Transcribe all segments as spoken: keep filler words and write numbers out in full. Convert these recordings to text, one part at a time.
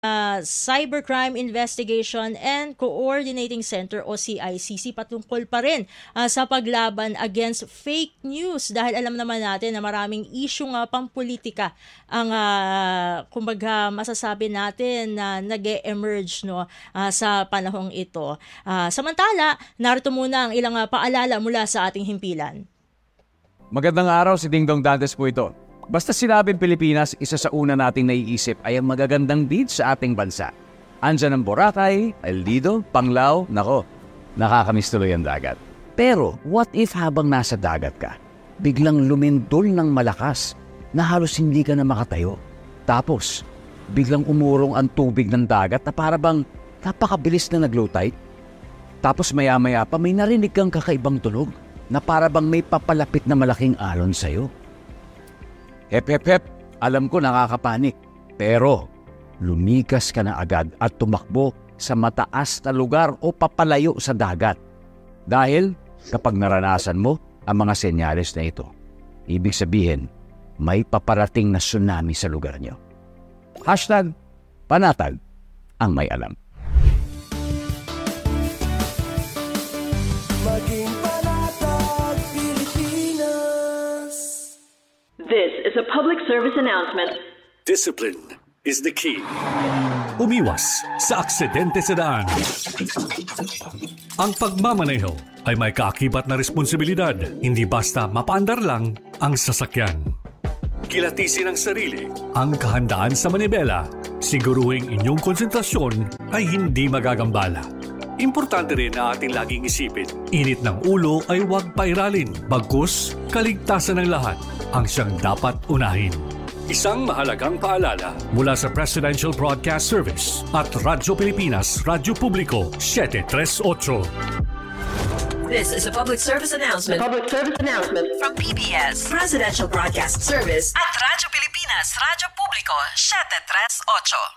uh, Cybercrime Investigation and Coordinating Center o C I C C patungkol pa rin uh, sa paglaban against fake news dahil alam naman natin na maraming issue nga pampolitika ang uh, kumbaga masasabi natin na nag-emerge no uh, sa panahong ito. Uh, samantala, narito muna ang ilang uh, paalala mula sa ating himpilan. Magandang araw, si Dingdong Dantes po ito. Basta sinabing Pilipinas, isa sa una nating naiisip ay ang magagandang beach sa ating bansa. Andyan ang Boracay, El Nido, Panglao, nako, nakakamiss tuloy ang dagat. Pero what if habang nasa dagat ka, biglang lumindol ng malakas na halos hindi ka na makatayo. Tapos, biglang umurong ang tubig ng dagat na para bang napakabilis na nag-low tide. Tapos maya-maya pa may narinig kang kakaibang tunog na para bang may papalapit na malaking alon sa'yo. Hep, hep, hep, alam ko nakakapanik. Pero, lumikas ka na agad at tumakbo sa mataas na lugar o papalayo sa dagat. Dahil, kapag naranasan mo ang mga senyales na ito, ibig sabihin, may paparating na tsunami sa lugar nyo. Hashtag, panatag ang may alam. Maging panatag, Pilipinas. This is a public service announcement. Discipline is the key. Umiwas sa aksidente sa daan. Ang pagmamaneho ay may kaakibat na responsibilidad. Hindi basta mapaandar lang ang sasakyan. Kilatisin ang sarili, ang kahandaan sa manibela. Siguruhing inyong konsentrasyon ay hindi magagambala. Importante rin na ating laging isipin, init ng ulo ay huwag pairalin. Bagkus, kaligtasan ng lahat ang siyang dapat unahin. Isang mahalagang paalala mula sa Presidential Broadcast Service at Radyo Pilipinas, Radyo Publiko, seven three eight. This is a public service announcement. Public service announcement From P B S, Presidential Broadcast Service at Radyo Pilipinas, Radyo Publiko, seven three eight.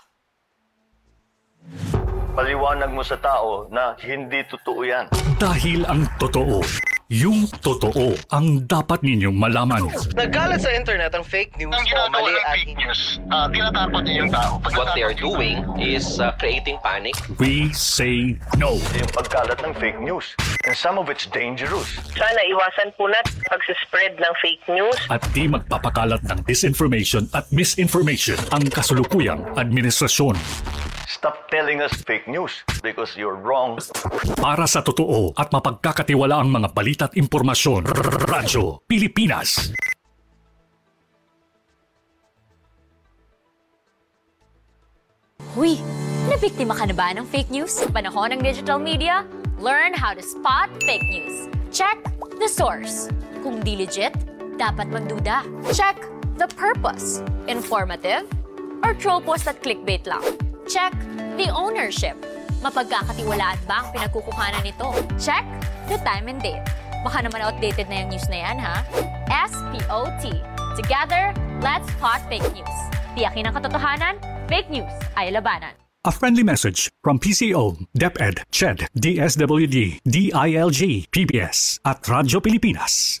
Paliwanag mo sa tao na hindi totoo yan. Dahil ang totoo, yung totoo ang dapat ninyong malaman. Nagkalat sa internet ang fake news ang o ginagawa mali ng at fake news, uh, tinatapon niyo yung tao. What they are doing is uh, creating panic. We say no. Yung pagkalat ng fake news. And some of it's dangerous. Sana iwasan po natin pag-spread ng fake news. At di magpapakalat ng disinformation at misinformation ang kasulukuyang administrasyon. Stop telling us fake news because you're wrong. Para sa totoo at mapagkakatiwala ang mga balita at impormasyon, Radyo Pilipinas. Huy, nabiktima ka na ba ng fake news sa panahon ng digital media? Learn how to spot fake news. Check the source. Kung di legit, dapat magduda. Check the purpose. Informative or troll post at clickbait lang. Check the ownership. Mapagkakatiwalaan ba ang pinagkukuhanan nito? Check the time and date. Baka naman outdated na yung news na yan, ha? S P O T. Together, let's spot fake news. Tiyakin ang katotohanan, fake news ay labanan. A friendly message from P C O, DepEd, C H E D, D S W D, D I L G, P B S, at Radyo Pilipinas.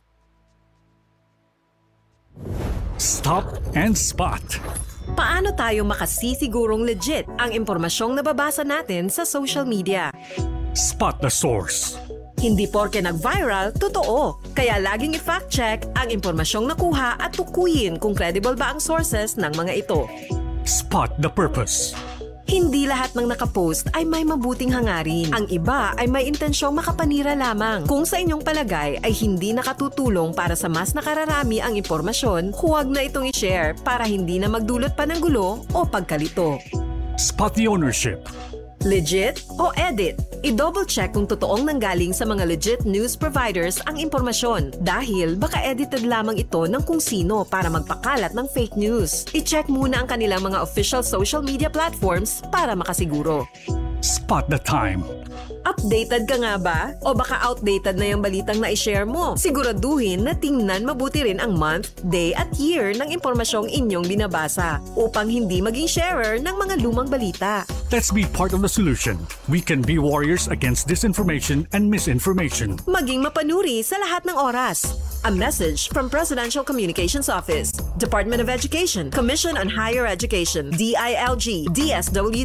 Stop and spot. Paano tayo makasisigurong legit ang impormasyong nababasa natin sa social media? Spot the source. Hindi porke nag-viral, totoo. Kaya laging i-fact check ang impormasyong nakuha at tukuyin kung credible ba ang sources ng mga ito. Spot the purpose. Hindi lahat ng nakapost ay may mabuting hangarin. Ang iba ay may intensyong makapanira lamang. Kung sa inyong palagay ay hindi nakatutulong para sa mas nakararami ang impormasyon, huwag na itong i-share para hindi na magdulot pa ng gulo o pagkalito. Spot the ownership. Legit o edit? I-double check kung totoong nanggaling sa mga legit news providers ang impormasyon dahil baka edited lamang ito ng kung sino para magpakalat ng fake news. I-check muna ang kanilang mga official social media platforms para makasiguro. Spot the time. Updated ka nga ba? O baka outdated na yung balitang na-share mo? Siguraduhin na tingnan mabuti rin ang month, day at year ng impormasyong inyong binabasa upang hindi maging sharer ng mga lumang balita. Let's be part of the solution. We can be warriors against disinformation and misinformation. Maging mapanuri sa lahat ng oras. A message from Presidential Communications Office. Department of Education, Commission on Higher Education, D I L G, D S W